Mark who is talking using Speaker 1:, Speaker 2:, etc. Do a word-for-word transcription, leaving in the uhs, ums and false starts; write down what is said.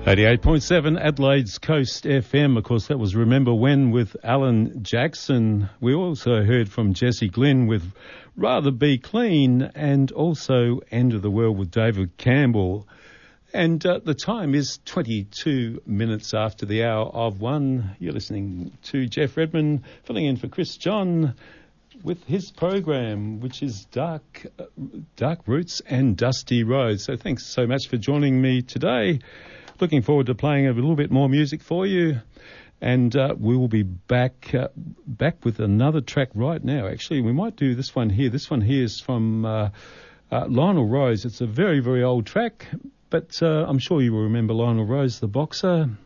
Speaker 1: eighty-eight point seven Adelaide's Coast F M. Of course, that was Remember When with Alan Jackson. We also heard from Jesse Glynn with Rather Be Clean, and also End of the World with David Campbell. And uh, the time is twenty-two minutes after the hour of one. You're listening to Jeff Redman, filling in for Chris John with his program, which is Dark, uh, Dark Roots and Dusty Roads. So thanks so much for joining me today. Looking forward to playing a little bit more music for you. And uh, we will be back uh, back with another track right now. Actually, we might do this one here. This one here is from uh, uh, Lionel Rose. It's a very, very old track, but uh, I'm sure you will remember Lionel Rose, the boxer.